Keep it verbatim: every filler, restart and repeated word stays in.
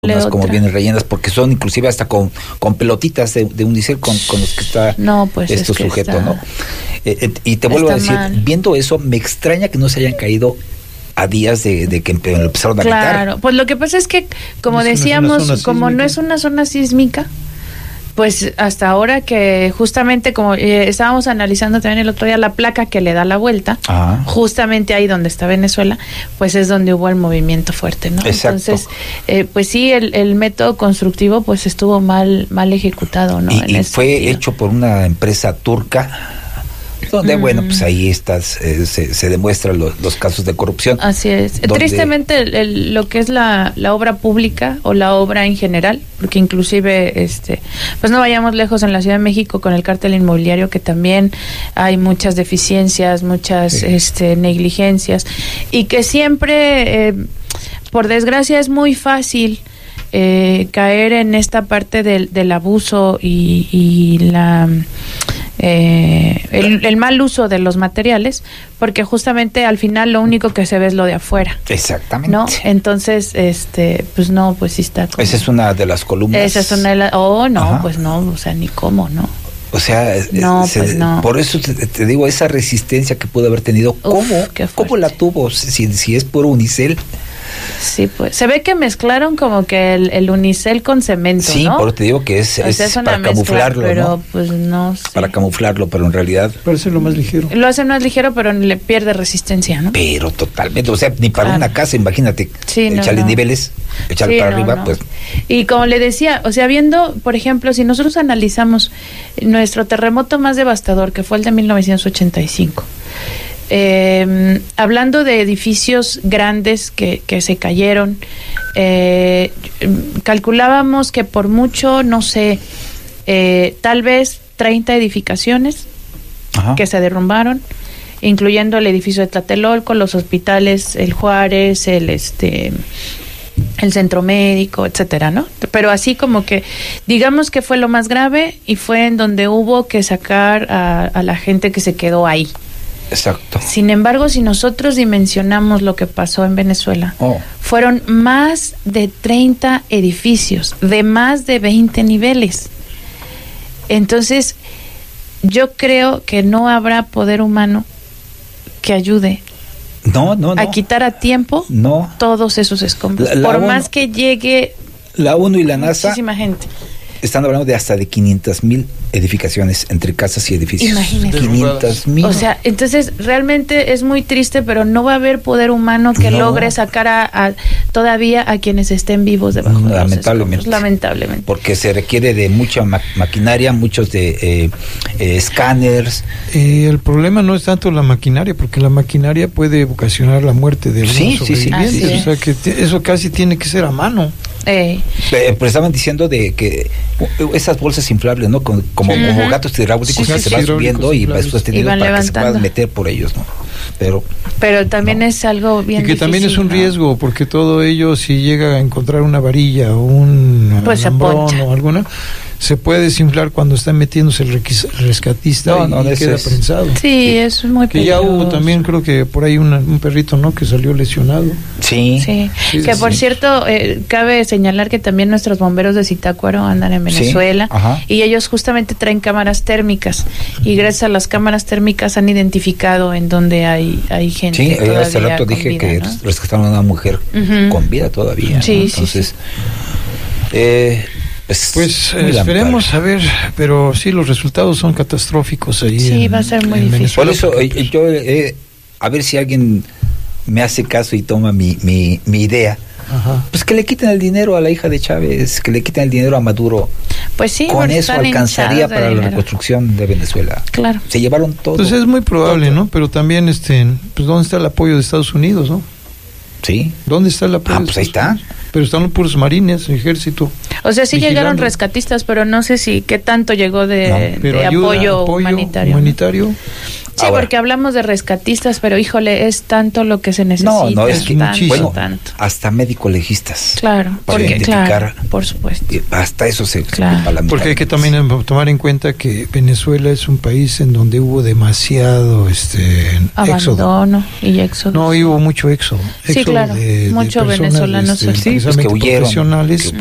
unas como vienen rellenas, porque son inclusive hasta con, con pelotitas de, de unicel con, con los que está no, pues esto es que sujeto, está, ¿no? Eh, eh, y te vuelvo a decir, mal. Viendo eso, me extraña que no se hayan caído a días de, de que empezaron a quitar. Claro, pues lo que pasa es que, como no decíamos, es como no es una zona sísmica, pues hasta ahora que justamente como eh, estábamos analizando también el otro día la placa que le da la vuelta, Ajá. justamente ahí donde está Venezuela, pues es donde hubo el movimiento fuerte, ¿no? Exacto. Entonces, eh, pues sí, el, el método constructivo pues estuvo mal mal ejecutado, ¿no? Y, en y fue sentido. hecho por una empresa turca, donde, mm. bueno, pues ahí estás, eh, se, se demuestran los, los casos de corrupción. Así es. Donde... Tristemente, el, el, lo que es la, la obra pública o la obra en general, porque inclusive, este, pues no vayamos lejos en la Ciudad de México con el cártel inmobiliario, que también hay muchas deficiencias, muchas sí. este, negligencias, y que siempre, eh, por desgracia, es muy fácil eh, caer en esta parte del, del abuso y, y la... Eh, el, el mal uso de los materiales, porque justamente al final lo único que se ve es lo de afuera. Exactamente. ¿No? Entonces, este, pues no, pues sí está como... Esa es una de las columnas. Esa es una de las... Oh, no, Ajá. pues no, o sea, ni cómo, ¿no? O sea, no, se, pues no. Por eso te, te digo, esa resistencia que pudo haber tenido, ¿cómo, Uf, ¿cómo la tuvo? Si, si es por unicel. Sí, pues se ve que mezclaron como que el, el unicel con cemento, sí, ¿no? por eso te digo que es, es, es para mezcla, camuflarlo, pero ¿no? pues no sé. Para camuflarlo, pero en realidad... Parece lo más ligero. Lo hacen más ligero, pero le pierde resistencia, ¿no? Pero totalmente, o sea, ni para claro. una casa, imagínate, sí, no, echarle no. niveles, echarle sí, para no, arriba, no. pues... Y como le decía, o sea, viendo, por ejemplo, si nosotros analizamos nuestro terremoto más devastador, que fue el de mil novecientos ochenta y cinco... Eh, hablando de edificios grandes que, que se cayeron, eh, calculábamos que por mucho, no sé, eh, tal vez treinta edificaciones Ajá. que se derrumbaron, incluyendo el edificio de Tlatelolco, los hospitales, el Juárez, el este el centro médico, etcétera, ¿no? Pero así como que, digamos que fue lo más grave y fue en donde hubo que sacar a, a la gente que se quedó ahí. Exacto. Sin embargo, si nosotros dimensionamos lo que pasó en Venezuela, oh. fueron más de treinta edificios, de más de veinte niveles. Entonces, yo creo que no habrá poder humano que ayude no, no, no. a quitar a tiempo no. todos esos escombros. La, la Por ONU, más que llegue la ONU y la NASA muchísima gente. Están hablando de hasta de quinientas mil edificaciones entre casas y edificios. Imagínate. quinientas mil. O sea, entonces realmente es muy triste, pero no va a haber poder humano que no. logre sacar a, a todavía a quienes estén vivos debajo de los lamentablemente. Lamentablemente. Porque se requiere de mucha ma- maquinaria, muchos de eh, eh, escáneres. Eh, el problema no es tanto la maquinaria, porque la maquinaria puede ocasionar la muerte de sí, algunos sí, sí. sobrevivientes. O sea, que t- eso casi tiene que ser a mano. Eh. Eh, pero estaban diciendo de que esas bolsas inflables, ¿no? Como, como, uh-huh. como gatos hidráulicos sí, que sí, se van subiendo y inflables. vas sosteniendo para levantando. Que se puedan meter por ellos, ¿no? Pero pero también no. es algo bien y que difícil, también es un ¿no? riesgo, porque todo ello, si llega a encontrar una varilla o un pues alambrón o alguna, se puede desinflar cuando está metiéndose el requis- rescatista no, y, no, y queda es, prensado. Sí, eso es muy que peligroso. Ya hubo también, creo que por ahí una, un perrito, ¿no? Que salió lesionado. Sí. Sí, sí que por sí. cierto, eh, cabe señalar que también nuestros bomberos de Zitácuaro andan en Venezuela sí. y ellos justamente traen cámaras térmicas y gracias a las cámaras térmicas han identificado en donde hay, hay gente. Sí, yo hace rato dije vida, que ¿no? rescataron a una mujer uh-huh. con vida todavía. Sí, ¿no? sí, Entonces, sí. Eh, Es pues eh, esperemos a ver, pero sí, los resultados son catastróficos ahí. Sí, en, va a ser muy difícil. Por eso eh, yo, eh, a ver si alguien me hace caso y toma mi, mi, mi idea. Ajá. Pues que le quiten el dinero a la hija de Chávez, que le quiten el dinero a Maduro. Pues sí, con eso alcanzaría para dinero. la reconstrucción de Venezuela. Claro. Se llevaron todo. Pues es muy probable, todo. ¿no? Pero también, este, pues ¿dónde está el apoyo de Estados Unidos, no? Sí. ¿Dónde está el apoyo? Ah, pues ahí está. Pero están los puros marines, ejército. O sea, sí vigilando. llegaron rescatistas, pero no sé si qué tanto llegó de, no, pero de ayuda, apoyo, apoyo humanitario. humanitario. Sí, Ahora, porque hablamos de rescatistas, pero híjole, es tanto lo que se necesita. No, no, es que tanto, bueno, tanto. hasta médico-legistas. Claro, para porque, identificar, claro, por supuesto. hasta eso se, Claro. se ocupa la Porque hay que mitad. también tomar en cuenta que Venezuela es un país en donde hubo demasiado este éxodo. Abandono y éxodo. No, hubo mucho éxodo. Sí, éxodo claro, de, de mucho personas, venezolano este, suelto. Sí, pues, que precisamente huyeron, profesionales que